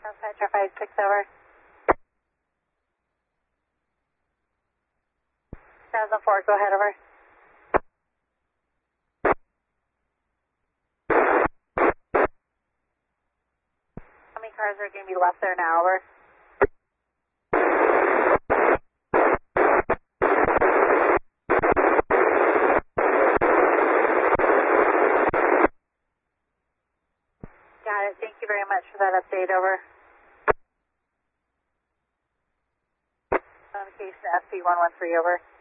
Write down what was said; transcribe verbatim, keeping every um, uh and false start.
Petro five six over. two thousand four, go ahead over. How many cars are going to be left there now, over? Got it. Thank you very much for that update, over. Notification S P one one three, over.